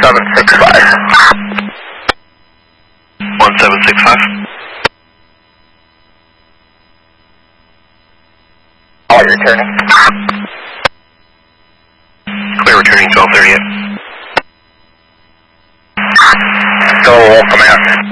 1765. 1765. All returning. Clear returning 1238. Go Wolf, command.